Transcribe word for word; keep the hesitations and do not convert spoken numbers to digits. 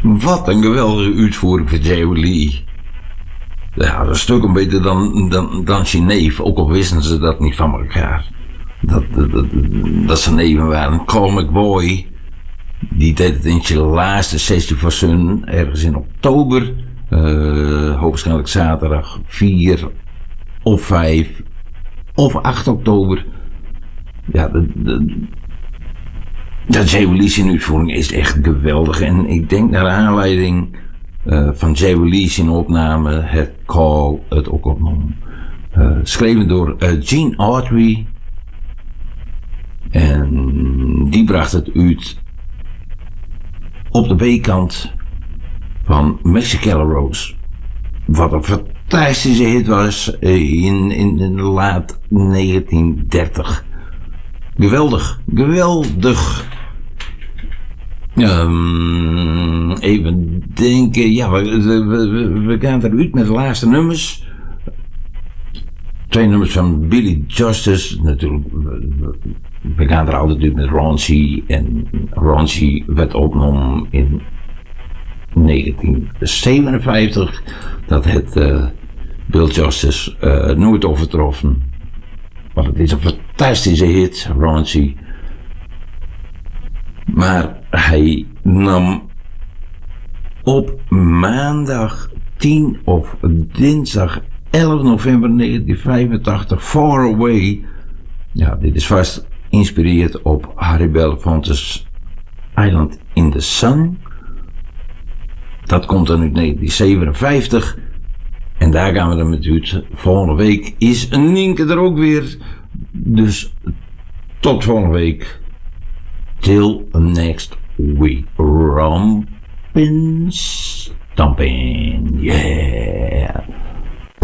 Wat een geweldige uitvoering van Jerry Lee. Ja, dat is een stuk beter dan, dan, dan zijn neef, ook al wisten ze dat niet van elkaar. Dat, dat, dat, dat ze neven waren. Comic Boy, die deed het in zijn laatste sessie van Sun, ergens in oktober. Uh, hoogstwaarschijnlijk zaterdag vier of vijf of acht oktober. Ja, de, de, dat Jerry Lee zijn uitvoering is echt geweldig. En ik denk naar aanleiding uh, van Jerry Lee zijn opname, het Call het ook opnam. Uh, geschreven door uh, Gene Autry. En die bracht het uit op de B-kant van Mexicali Rose. Wat een fantastische hit was in, in, in laat negentien dertig. Geweldig, geweldig. Um, even denken, ja, we, we, we, we gaan eruit met de laatste nummers. Twee nummers van Billy Justice, natuurlijk. We, we gaan er altijd uit met Raunchy. En Raunchy werd opgenomen in negentien zevenenvijftig. Dat het uh, Bill Justice uh, nooit overtroffen. Want het is een fantastische hit, Raunchy. Maar hij nam op maandag tien of dinsdag elf november negentien vijfentachtig Far Away. Ja, dit is vast geïnspireerd op Harry Belafonte's Island in the Sun. Dat komt dan uit negentien zevenenvijftig. En daar gaan we dan met u. Volgende week is Nienke er ook weer. Dus tot volgende week. Till next week. Rompin' stompin'. Yeah.